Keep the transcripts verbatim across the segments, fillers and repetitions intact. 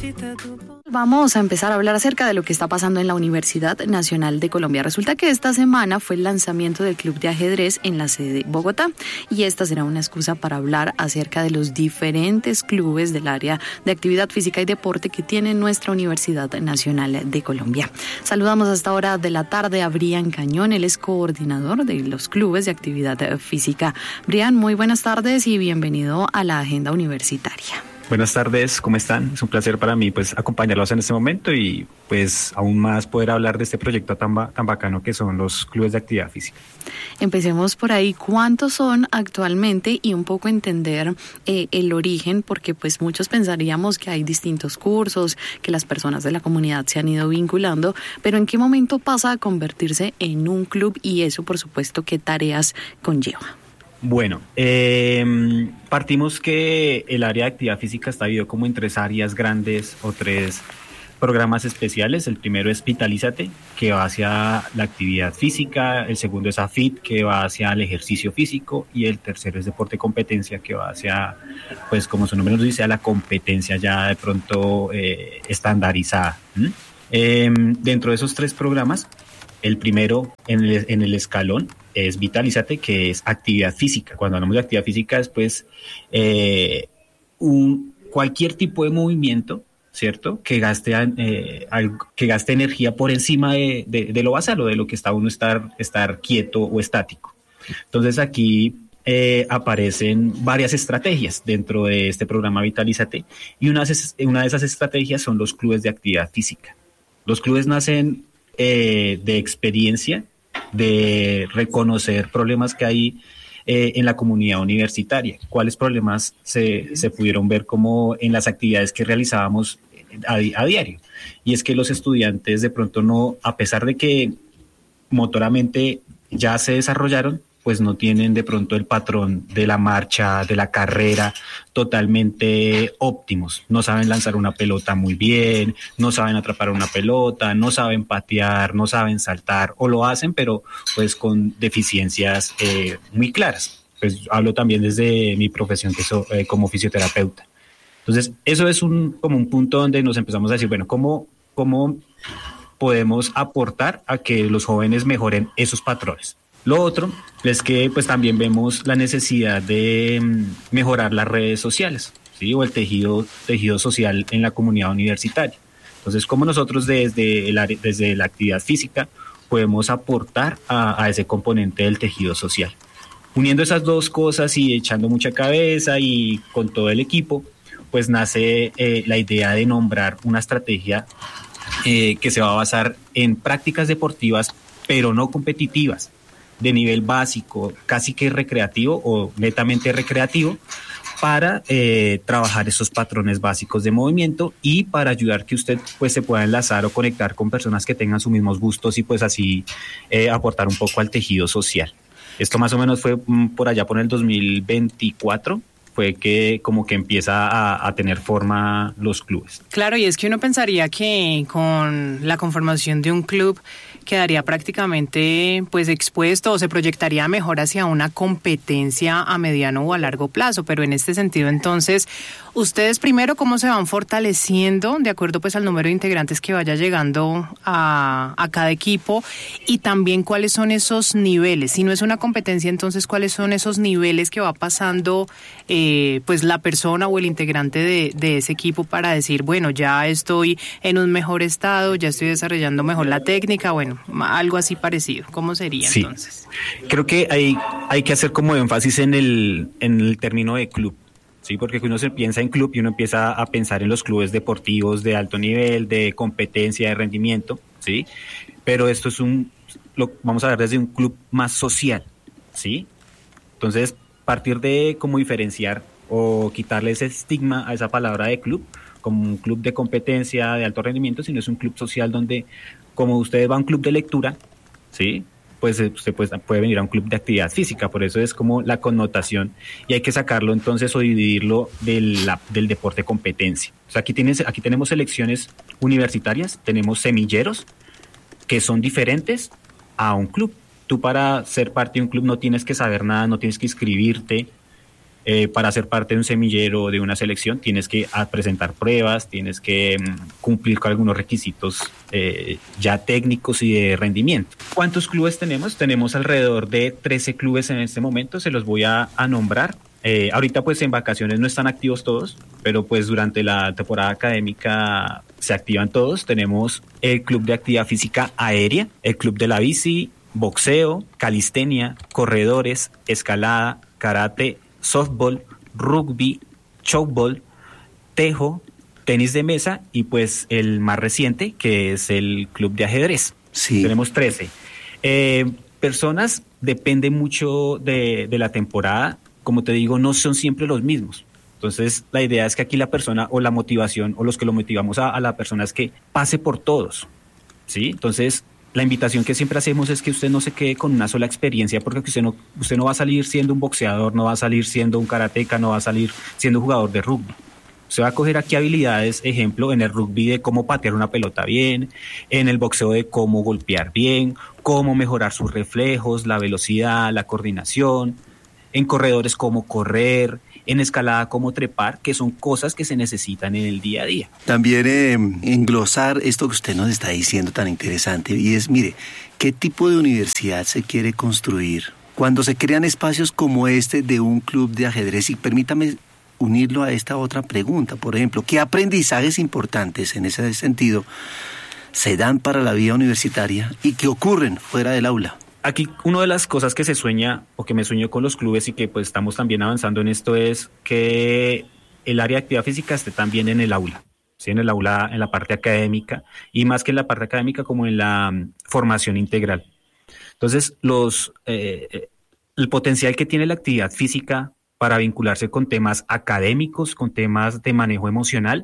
Vamos a empezar a hablar acerca de lo que está pasando en la Universidad Nacional de Colombia. Resulta que esta semana fue el lanzamiento del Club de Ajedrez en la sede de Bogotá y esta será una excusa para hablar acerca de los diferentes clubes del área de actividad física y deporte que tiene nuestra Universidad Nacional de Colombia. Saludamos a esta hora de la tarde a Brian Cañón, él es coordinador de los clubes de actividad física. Brian, muy buenas tardes y bienvenido a la Agenda Universitaria. Buenas tardes, ¿cómo están? Es un placer para mí pues acompañarlos en este momento y pues aún más poder hablar de este proyecto tan, ba- tan bacano que son los clubes de actividad física. Empecemos por ahí, ¿cuántos son actualmente? Y un poco entender eh, el origen, porque pues muchos pensaríamos que hay distintos cursos, que las personas de la comunidad se han ido vinculando, pero ¿en qué momento pasa a convertirse en un club? Y eso, por supuesto, ¿qué tareas conlleva? Bueno, eh, partimos que el área de actividad física está dividido como en tres áreas grandes o tres programas especiales. El primero es Vitalízate, que va hacia la actividad física. El segundo es AFIT, que va hacia el ejercicio físico. Y el tercero es Deporte Competencia, que va hacia, pues como su nombre nos dice, a la competencia ya de pronto eh, estandarizada. ¿Mm? Eh, dentro de esos tres programas, el primero en el, en el escalón es Vitalízate, que es actividad física. Cuando hablamos de actividad física es pues eh, un, cualquier tipo de movimiento, ¿cierto? Que gaste, eh, algo, que gaste energía por encima de, de, de lo basal o de lo que está uno estar, estar quieto o estático. Entonces aquí eh, aparecen varias estrategias dentro de este programa Vitalízate y una, una de esas estrategias son los clubes de actividad física. Los clubes nacen eh, de experiencia, de reconocer problemas que hay eh, en la comunidad universitaria. ¿Cuáles problemas se, se pudieron ver como en las actividades que realizábamos a, a diario? Y es que los estudiantes de pronto no, a pesar de que motoramente ya se desarrollaron, pues no tienen de pronto el patrón de la marcha, de la carrera totalmente óptimos. No saben lanzar una pelota muy bien, no saben atrapar una pelota, no saben patear, no saben saltar, o lo hacen, pero pues con deficiencias eh, muy claras. Pues hablo también desde mi profesión que soy eh, como fisioterapeuta. Entonces, eso es un como un punto donde nos empezamos a decir, bueno, ¿cómo, cómo podemos aportar a que los jóvenes mejoren esos patrones? Lo otro es que pues también vemos la necesidad de mejorar las redes sociales, ¿sí? O el tejido, tejido social en la comunidad universitaria. Entonces, ¿cómo nosotros desde, el área, desde la actividad física podemos aportar a, a ese componente del tejido social? Uniendo esas dos cosas y echando mucha cabeza y con todo el equipo, pues nace eh, la idea de nombrar una estrategia eh, que se va a basar en prácticas deportivas, pero no competitivas, de nivel básico, casi que recreativo o netamente recreativo, para eh, trabajar esos patrones básicos de movimiento y para ayudar que usted pues se pueda enlazar o conectar con personas que tengan sus mismos gustos y pues así eh, aportar un poco al tejido social. Esto más o menos fue mm, por allá por el dos mil veinticuatro, fue que como que empieza a, a tener forma los clubes. Claro, y es que uno pensaría que con la conformación de un club quedaría prácticamente pues expuesto o se proyectaría mejor hacia una competencia a mediano o a largo plazo, pero en este sentido entonces, ustedes primero cómo se van fortaleciendo de acuerdo pues al número de integrantes que vaya llegando a, a cada equipo y también cuáles son esos niveles, si no es una competencia entonces cuáles son esos niveles que va pasando eh, pues la persona o el integrante de, de ese equipo para decir bueno ya estoy en un mejor estado, ya estoy desarrollando mejor la técnica, bueno algo así parecido. ¿Cómo sería sí. entonces? Creo que hay, hay que hacer como énfasis en el, en el término de club, ¿sí? Porque uno se piensa en club y uno empieza a pensar en los clubes deportivos de alto nivel, de competencia, de rendimiento, ¿sí? Pero esto es un, lo vamos a ver desde un club más social, ¿sí? Entonces, partir de cómo diferenciar o quitarle ese estigma a esa palabra de club, como un club de competencia de alto rendimiento, sino es un club social donde como usted va a un club de lectura, ¿sí? Pues usted pues, puede venir a un club de actividad física, por eso es como la connotación y hay que sacarlo entonces o dividirlo del, la, del deporte competencia. O sea, aquí, tienes, aquí tenemos selecciones universitarias, tenemos semilleros que son diferentes a un club. Tú para ser parte de un club no tienes que saber nada, no tienes que inscribirte, eh, para ser parte de un semillero de una selección tienes que presentar pruebas, tienes que um, cumplir con algunos requisitos eh, ya técnicos y de rendimiento. ¿Cuántos clubes tenemos? Tenemos alrededor de trece clubes en este momento, se los voy a, a nombrar. Eh, ahorita pues en vacaciones no están activos todos, pero pues durante la temporada académica se activan todos. Tenemos el Club de Actividad Física Aérea, el Club de la Bici, boxeo, calistenia, corredores, escalada, karate, softball, rugby, chokeball, tejo, tenis de mesa y pues el más reciente que es el Club de Ajedrez. Sí. Tenemos trece. Eh, personas, depende mucho de, de la temporada. Como te digo, no son siempre los mismos. Entonces, la idea es que aquí la persona o la motivación o los que lo motivamos a, a la persona es que pase por todos, ¿sí? Entonces, la invitación que siempre hacemos es que usted no se quede con una sola experiencia, porque usted no, usted no va a salir siendo un boxeador, no va a salir siendo un karateca, no va a salir siendo un jugador de rugby. Usted va a coger aquí habilidades, ejemplo, en el rugby de cómo patear una pelota bien, en el boxeo de cómo golpear bien, cómo mejorar sus reflejos, la velocidad, la coordinación, en corredores cómo correr, en escalada cómo trepar, que son cosas que se necesitan en el día a día. También eh, englosar esto que usted nos está diciendo tan interesante, y es, mire, ¿qué tipo de universidad se quiere construir cuando se crean espacios como este de un club de ajedrez? Y permítame unirlo a esta otra pregunta, por ejemplo, ¿qué aprendizajes importantes en ese sentido se dan para la vida universitaria y qué ocurren fuera del aula? Aquí una de las cosas que se sueña o que me sueño con los clubes y que pues estamos también avanzando en esto es que el área de actividad física esté también en el aula, ¿sí? En el aula, en la parte académica y más que en la parte académica como en la um, formación integral. Entonces, los eh, el potencial que tiene la actividad física para vincularse con temas académicos, con temas de manejo emocional,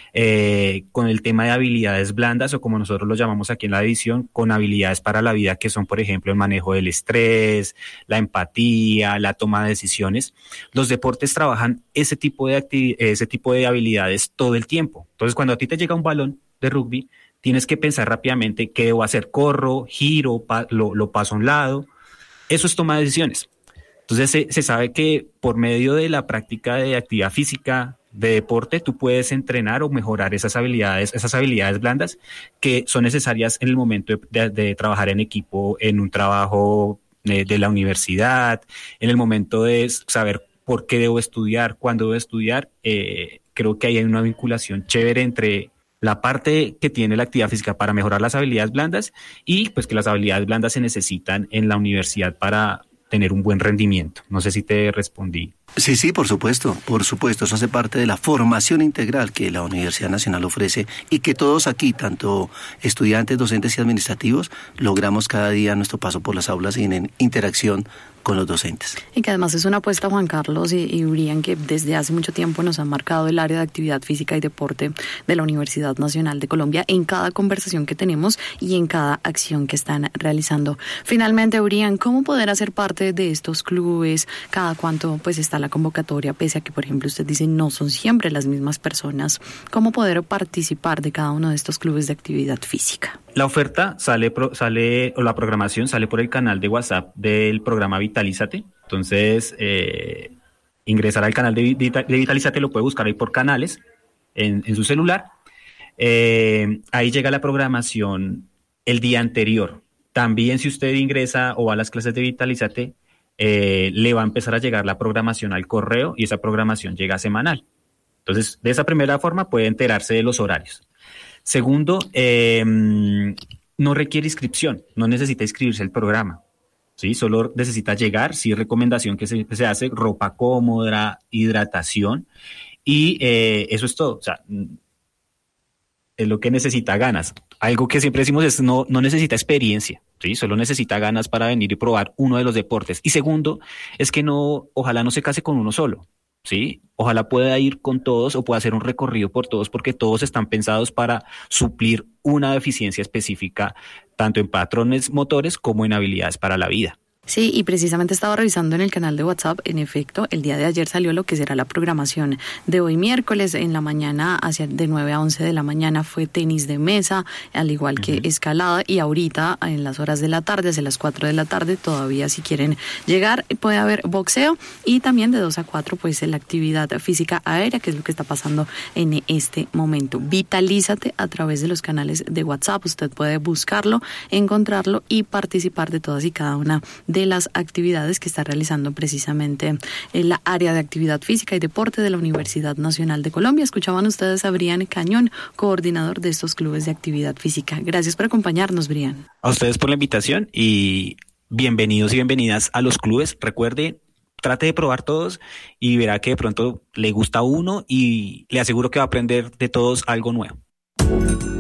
eh, con el tema de habilidades blandas o como nosotros lo llamamos aquí en la división, con habilidades para la vida que son, por ejemplo, el manejo del estrés, la empatía, la toma de decisiones. Los deportes trabajan ese tipo de activi- ese tipo de habilidades todo el tiempo. Entonces, cuando a ti te llega un balón de rugby, tienes que pensar rápidamente qué debo hacer, corro, giro, pa- lo, lo paso a un lado. Eso es toma de decisiones. Entonces se, se sabe que por medio de la práctica de actividad física, de deporte, tú puedes entrenar o mejorar esas habilidades, esas habilidades blandas que son necesarias en el momento de, de, de trabajar en equipo, en un trabajo de, de la universidad, en el momento de saber por qué debo estudiar, cuándo debo estudiar. Eh, creo que ahí hay una vinculación chévere entre la parte que tiene la actividad física para mejorar las habilidades blandas y pues que las habilidades blandas se necesitan en la universidad para tener un buen rendimiento. No sé si te respondí. Sí, sí, por supuesto, por supuesto. Eso hace parte de la formación integral que la Universidad Nacional ofrece y que todos aquí, tanto estudiantes, docentes y administrativos, logramos cada día a nuestro paso por las aulas y en interacción con los docentes. Y que además es una apuesta, Juan Carlos y, y Urián, que desde hace mucho tiempo nos han marcado el área de actividad física y deporte de la Universidad Nacional de Colombia en cada conversación que tenemos y en cada acción que están realizando. Finalmente, Urián, ¿cómo poder hacer parte de estos clubes? ¿Cada cuánto pues está la convocatoria? Pese a que, por ejemplo, usted dice no son siempre las mismas personas. ¿Cómo poder participar de cada uno de estos clubes de actividad física? La oferta sale, sale o la programación sale por el canal de WhatsApp del programa Vitalízate. Entonces, eh, ingresar al canal de, de, de Vitalízate, lo puede buscar ahí por canales en, en su celular. Eh, ahí llega la programación el día anterior. También si usted ingresa o va a las clases de Vitalízate, eh, le va a empezar a llegar la programación al correo y esa programación llega semanal. Entonces, de esa primera forma puede enterarse de los horarios. Segundo, eh, no requiere inscripción, no necesita inscribirse al programa, ¿sí? Solo necesita llegar, sí, recomendación que se, se hace, ropa cómoda, hidratación y eh, eso es todo. O sea, es lo que necesita ganas. Algo que siempre decimos es no, no necesita experiencia, ¿sí? Solo necesita ganas para venir y probar uno de los deportes. Y segundo, es que no, ojalá no se case con uno solo. ¿Sí? Ojalá pueda ir con todos o pueda hacer un recorrido por todos porque todos están pensados para suplir una deficiencia específica tanto en patrones motores como en habilidades para la vida. Sí, y precisamente estaba revisando en el canal de WhatsApp, en efecto, el día de ayer salió lo que será la programación de hoy miércoles. En la mañana, hacia de nueve a once de la mañana, fue tenis de mesa, al igual que uh-huh. escalada, y ahorita, en las horas de la tarde, hacia las cuatro de la tarde, todavía si quieren llegar, puede haber boxeo, y también de dos a cuatro, pues la actividad física aérea, que es lo que está pasando en este momento. Vitalízate a través de los canales de WhatsApp, usted puede buscarlo, encontrarlo y participar de todas y cada una de de las actividades que está realizando precisamente en la área de actividad física y deporte de la Universidad Nacional de Colombia. Escuchaban ustedes a Brian Cañón, coordinador de estos clubes de actividad física. Gracias por acompañarnos, Brian. A ustedes por la invitación y bienvenidos y bienvenidas a los clubes. Recuerde, trate de probar todos y verá que de pronto le gusta uno y le aseguro que va a aprender de todos algo nuevo.